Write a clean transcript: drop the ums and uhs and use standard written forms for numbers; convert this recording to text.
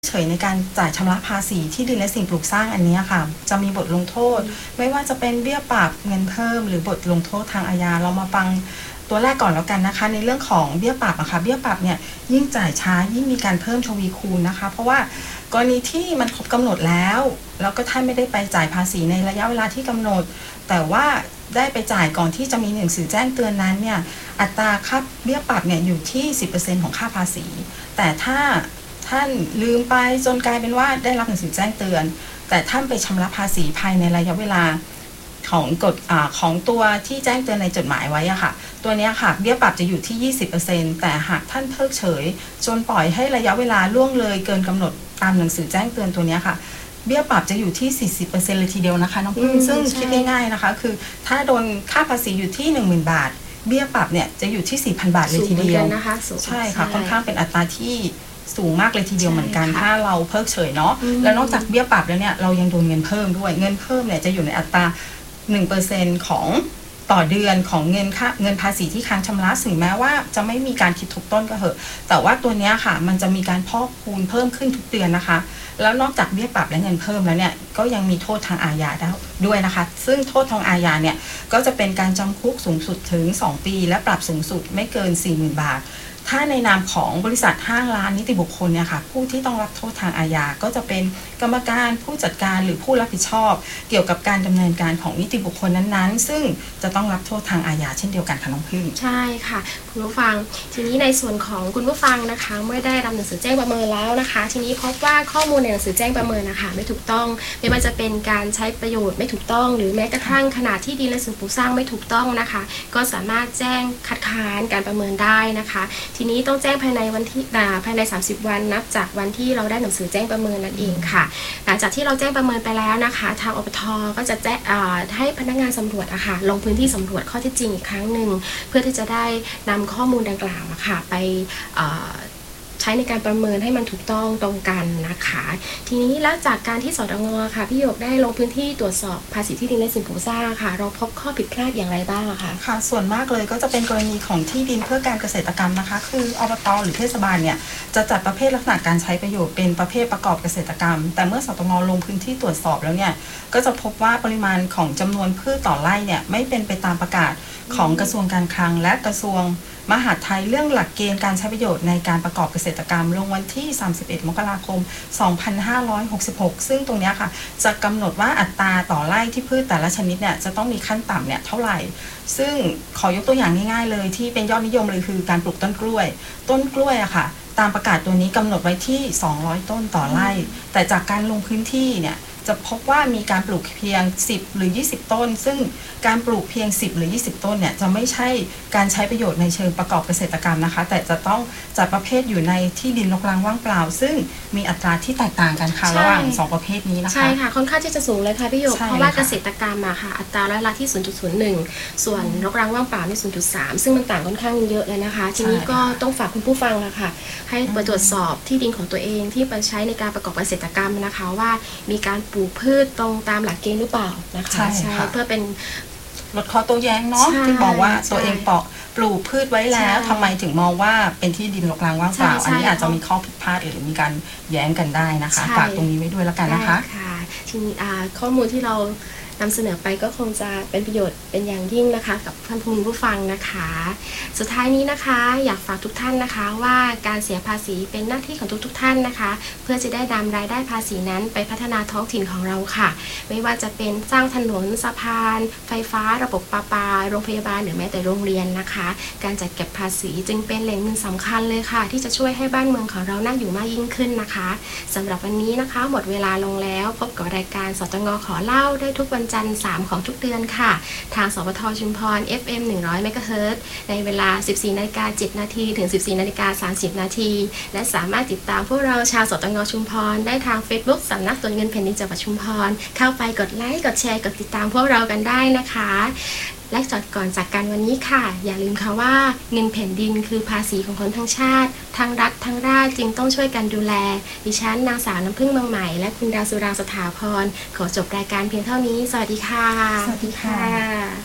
เฉยในการจ่ายชำระภาษีที่ดินและสิ่งปลูกสร้างอันนี้ค่ะจะมีบทลงโทษไม่ว่าจะเป็นเบี้ยปรับเงินเพิ่มหรือบทลงโทษทางอาญาเรามาฟังตัวแรกก่อนแล้วกันนะคะในเรื่องของเบี้ยปรับเบี้ยปรับเนี่ยยิ่งจ่ายช้ายิ่งมีการเพิ่มทวีคูณนะคะเพราะว่ากรณีที่มันครบกำหนดแล้วก็ท่านไม่ได้ไปจ่ายภาษีในระยะเวลาที่กำหนดแต่ว่าได้ไปจ่ายก่อนที่จะมีหนังสือแจ้งเตือนนั้นเนี่ยอัตราค่าเบี้ยปรับเนี่ยอยู่ที่ 10% ของค่าภาษีแต่ถ้าท่านลืมไปจนกลายเป็นว่าได้รับหนังสือแจ้งเตือนแต่ท่านไปชำระภาษีภายในระยะเวลาของกฎของตัวที่แจ้งเตือนในจดหมายไว้ค่ะตัวนี้ค่ะเบี้ยปรับจะอยู่ที่ 20% แต่หากท่านเพิกเฉยจนปล่อยให้ระยะเวลาล่วงเลยเกินกำหนดตามหนังสือแจ้งเตือนตัวนี้ค่ะเบี้ยปรับจะอยู่ที่ 40% เลยทีเดียวนะคะน้องพึ่งซึ่งคิดง่ายๆนะคะคือถ้าโดนค่าภาษีอยู่ที่ 10,000 บาทเบี้ยปรับเนี่ยจะอยู่ที่ 4,000 บาทเลยทีเดียวใช่ค่ะค่อนข้างเป็นอัตราที่สูงมากเลยทีเดียวเหมือนกันถ้าเราเพิกเฉยเนาะแล้วนอกจากเบี้ยปรับแล้วเนี่ยเรายังโดนเงินเพิ่มด้วยเงินเพิ่มเนี่ยจะอยู่ในอัตรา 1% ของต่อเดือนของเงินภาษีที่ค้างชำระถึงแม้ว่าจะไม่มีการคิดทบต้นก็เถอะแต่ว่าตัวนี้ค่ะมันจะมีการพอกพูนเพิ่มขึ้นทุกเดือนนะคะแล้วนอกจากเบี้ยปรับและเงินเพิ่มแล้วเนี่ยก็ยังมีโทษทางอาญาด้วยนะคะซึ่งโทษทางอาญาเนี่ยก็จะเป็นการจำคุกสูงสุดถึง2 ปีและปรับสูงสุดไม่เกิน 40,000 บาทถ้าในนามของบริษัทห้างร้านนิติบุคคลเนี่ยค่ะผู้ที่ต้องรับโทษทางอาญาก็จะเป็นกรรมการผู้จัดการหรือผู้รับผิดชอบเกี่ยวกับการดำเนินการของนิติบุคคลนั้นๆซึ่งจะต้องรับโทษทางอาญาเช่นเดียวกันค่ะน้องพึ่งใช่ค่ะคุณผู้ฟังทีนี้ในส่วนของคุณผู้ฟังนะคะเมื่อได้รับหนังสือแจ้งประเมินแล้วนะคะทีนี้พบว่าข้อมูลในหนังสือแจ้งประเมินนะคะไม่ถูกต้องไม่ว่าจะเป็นการใช้ประโยชน์ไม่ถูกต้องหรือแม้กระทั่งขนาดที่ดินและสิ่งปลูกสร้างไม่ถูกต้องนะคะก็สามารถแจ้งคัดค้านการประเมินได้นะคะทีนี้ต้องแจ้งภายใน30 วันนับจากวันที่เราได้หนังสือแจ้งประเมินนั่นเองค่ะหลังจากที่เราแจ้งประเมินไปแล้วนะคะทางอบท.ก็จะให้พนักงานสำรวจลงพื้นที่สำรวจข้อเท็จจริงอีกครั้งหนึ่งเพื่อที่จะได้นำข้อมูลดังกล่าวไปใช้ในการประเมินให้มันถูกต้องตรงกันนะคะทีนี้แล้วจากการที่สตง.ค่ะพี่หยกได้ลงพื้นที่ตรวจสอบภาษีที่ดินและสิ่งปลูกสร้างค่ะเราพบข้อผิดพลาดอย่างไรบ้างคะค่ะส่วนมากเลยก็จะเป็นกรณีของที่ดินเพื่อการเกษตรกรรมนะคะคืออบต.หรือเทศบาลเนี่ยจะจัดประเภทลักษณะการใช้ประโยชน์เป็นประเภทประกอบเกษตรกรรมแต่เมื่อสตง.ลงพื้นที่ตรวจสอบแล้วเนี่ยก็จะพบว่าปริมาณของจำนวนพืชต่อไร่เนี่ยไม่เป็นไปตามประกาศของกระทรวงการคลังและกระทรวงมหาดไทยเรื่องหลักเกณฑ์การใช้ประโยชน์ในการประกอบเกษตรกรรมลงวันที่31 มกราคม 2566ซึ่งตรงนี้ค่ะจะกำหนดว่าอัตราต่อไร่ที่พืชแต่ละชนิดเนี่ยจะต้องมีขั้นต่ำเนี่ยเท่าไหร่ซึ่งขอยกตัวอย่างง่ายๆเลยที่เป็นยอดนิยมเลยคือการปลูกต้นกล้วยค่ะตามประกาศตัวนี้กำหนดไว้ที่200 ต้นต่อไร่แต่จากการลงพื้นที่เนี่ยจะพบว่ามีการปลูกเพียง10 หรือ 20 ต้นซึ่งการปลูกเพียง10 หรือ 20 ต้นเนี่ยจะไม่ใช่การใช้ประโยชน์ในเชิงประกอบเกษตรกรรมนะคะแต่จะต้องจัดประเภทอยู่ในที่ดินรกร้างว่างเปล่าซึ่งมีอัตราที่แตกต่างกันค่ะระหว่าง2ประเภทนี้นะคะใช่ค่ะค่อนข้างที่จะสูงเลยค่ะพี่หยกเพราะว่าเกษตรกรรมค่ะอัตราร้อยละที่ 0.01 ส่วนรกร้างว่างเปล่านี่ 0.3 ซึ่งมันต่างค่อนข้างเยอะเลยนะคะทีนี้ก็ต้องฝากคุณผู้ฟังค่ะให้ไปตรวจสอบที่ดินของตัวเองที่ไปใช้ในการประกอบเกษตรกรรมนะคะว่ามีการปลูกพืชตรงตามหลักเกณฑ์หรือเปล่านะคะใช่เพื่อเป็นลดข้อโต้แย้งเนาะที่บอกว่าตัวเองปลูกพืชไว้แล้วทำไมถึงมองว่าเป็นที่ดินรกร้างว่างเปล่าอันนี้อาจจะมีข้อผิดพลาดหรือมีการแย้งกันได้นะคะฝากตรงนี้ไว้ด้วยแล้วกันนะคะค่ะทีนี้ข้อมูลที่เรานำเสนอไปก็คงจะเป็นประโยชน์เป็นอย่างยิ่งนะคะกับท่านผู้ฟังนะคะสุดท้ายนี้นะคะอยากฝากทุกท่านนะคะว่าการเสียภาษีเป็นหน้าที่ของทุกท่านนะคะเพื่อจะได้นำรายได้ภาษีนั้นไปพัฒนาท้องถิ่นของเราค่ะไม่ว่าจะเป็นสร้างถนนสะพานไฟฟ้าระบบประปาโรงพยาบาลหรือแม้แต่โรงเรียนนะคะการจัดเก็บภาษีจึงเป็นแหล่งเงินสำคัญเลยค่ะที่จะช่วยให้บ้านเมืองของเราน่าอยู่มากยิ่งขึ้นนะคะสำหรับวันนี้นะคะหมดเวลาลงแล้วพบกับรายการสตง.ขอเล่าได้ทุกวันจันทร์3ของทุกเดือนค่ะทางสปท.ชุมพร FM 100 เมกะเฮิรตซ์ในเวลา 14:07 น.ถึง 14:30 น.และสามารถติดตามพวกเราชาวสตง.ชุมพรได้ทาง Facebook สำนักตรวจเงินแผ่นดินจังหวัดชุมพรเข้าไปกดไลค์กดแชร์กดติดตามพวกเรากันได้นะคะและก่อนจากกันวันนี้ค่ะอย่าลืมค่ะว่าเงินแผ่นดินคือภาษีของคนทั้งชาติทั้งรัฐทั้งราชจึงต้องช่วยกันดูแลดิฉันนางสาวน้ำพึ่งเมืองใหม่และคุณดาวสุรางสถาพรขอจบรายการเพียงเท่านี้สวัสดีค่ะสวัสดีค่ะ